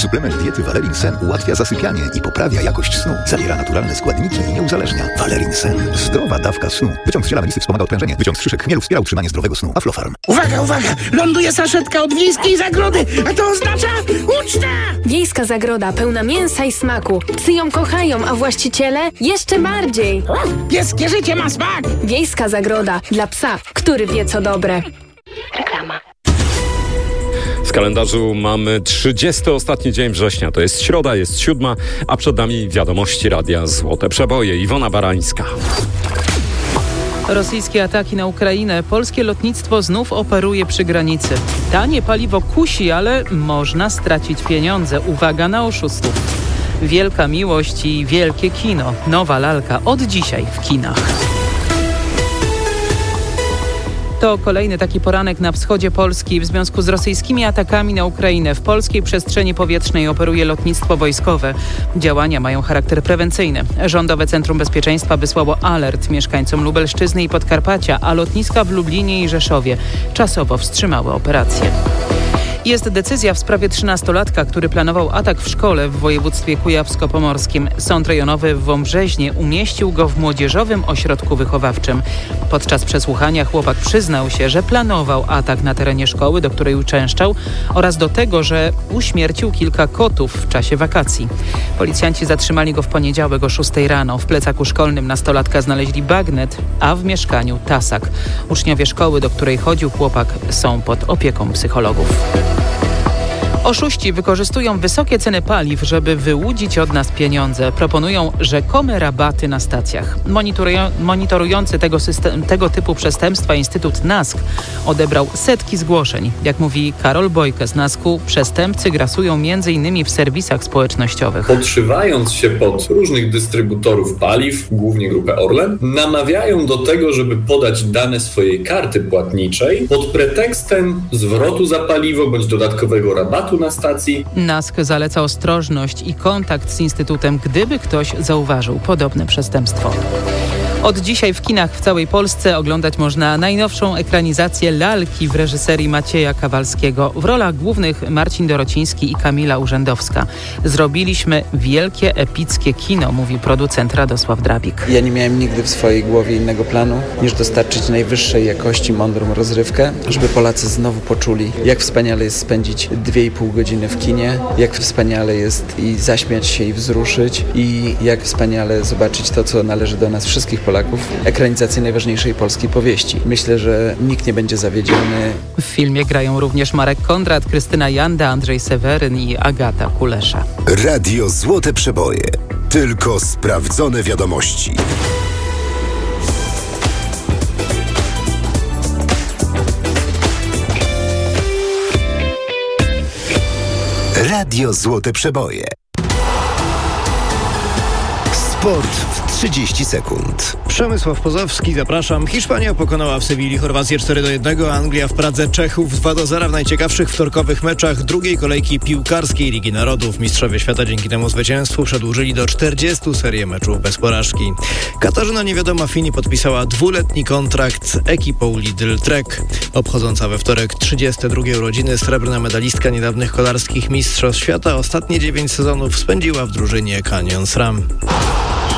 Suplement diety Valerin Sen ułatwia zasypianie i poprawia jakość snu. Zawiera naturalne składniki i nie uzależnia. Valerin Sen. Zdrowa dawka snu. Wyciąg z ziela melisy wspomaga odprężenie. Wyciąg z szyszek chmielu wspiera utrzymanie zdrowego snu. Aflofarm. Uwaga, uwaga! Ląduje saszetka od Wiejskiej Zagrody, a to oznacza uczta! Wiejska Zagroda pełna mięsa i smaku. Psy ją kochają, a właściciele jeszcze bardziej. Pieskie życie ma smak! Wiejska Zagroda dla psa, który wie co dobre. Reklama. W kalendarzu mamy 30. ostatni dzień września. To jest środa, jest 7, a przed nami wiadomości Radia Złote Przeboje. Iwona Barańska. Rosyjskie ataki na Ukrainę. Polskie lotnictwo znów operuje przy granicy. Tanie paliwo kusi, ale można stracić pieniądze. Uwaga na oszustów. Wielka miłość i wielkie kino. Nowa lalka od dzisiaj w kinach. To kolejny taki poranek na wschodzie Polski. W związku z rosyjskimi atakami na Ukrainę w polskiej przestrzeni powietrznej operuje lotnictwo wojskowe. Działania mają charakter prewencyjny. Rządowe Centrum Bezpieczeństwa wysłało alert mieszkańcom Lubelszczyzny i Podkarpacia, a lotniska w Lublinie i Rzeszowie czasowo wstrzymały operacje. Jest decyzja w sprawie 13-latka, który planował atak w szkole w województwie kujawsko-pomorskim. Sąd rejonowy w Wąbrzeźnie umieścił go w młodzieżowym ośrodku wychowawczym. Podczas przesłuchania chłopak przyznał się, że planował atak na terenie szkoły, do której uczęszczał, oraz do tego, że uśmiercił kilka kotów w czasie wakacji. Policjanci zatrzymali go w poniedziałek o 6 rano. W plecaku szkolnym nastolatka znaleźli bagnet, a w mieszkaniu tasak. Uczniowie szkoły, do której chodził chłopak, są pod opieką psychologów. Oszuści wykorzystują wysokie ceny paliw, żeby wyłudzić od nas pieniądze. Proponują rzekome rabaty na stacjach. Monitorujący tego typu przestępstwa Instytut NASK odebrał setki zgłoszeń. Jak mówi Karol Bojke z NASK-u, przestępcy grasują m.in. w serwisach społecznościowych. Podszywając się pod różnych dystrybutorów paliw, głównie grupę Orlen, namawiają do tego, żeby podać dane swojej karty płatniczej pod pretekstem zwrotu za paliwo bądź dodatkowego rabatu na stacji. NASK zaleca ostrożność i kontakt z Instytutem, gdyby ktoś zauważył podobne przestępstwo. Od dzisiaj w kinach w całej Polsce oglądać można najnowszą ekranizację Lalki w reżyserii Macieja Kawalskiego. W rolach głównych Marcin Dorociński i Kamila Urzędowska. Zrobiliśmy wielkie, epickie kino, mówi producent Radosław Drabik. Ja nie miałem nigdy w swojej głowie innego planu, niż dostarczyć najwyższej jakości, mądrą rozrywkę, żeby Polacy znowu poczuli, jak wspaniale jest spędzić 2,5 godziny w kinie, jak wspaniale jest i zaśmiać się i wzruszyć i jak wspaniale zobaczyć to, co należy do nas wszystkich Polaków, ekranizację najważniejszej polskiej powieści. Myślę, że nikt nie będzie zawiedziony. W filmie grają również Marek Kondrat, Krystyna Janda, Andrzej Seweryn i Agata Kulesza. Radio Złote Przeboje. Tylko sprawdzone wiadomości. Radio Złote Przeboje. Sport w 30 sekund. Przemysław Pozowski, zapraszam. Hiszpania pokonała w Sewilli Chorwację 4-1, Anglia w Pradze Czechów 2-0 w najciekawszych wtorkowych meczach drugiej kolejki piłkarskiej Ligi Narodów. Mistrzowie świata dzięki temu zwycięstwu przedłużyli do 40 serię meczów bez porażki. Katarzyna Niewiadoma Fini podpisała 2-letni kontrakt z ekipą Lidl Trek. Obchodząca we wtorek 32 urodziny srebrna medalistka niedawnych kolarskich mistrzostw świata ostatnie 9 sezonów spędziła w drużynie Canyon SRAM.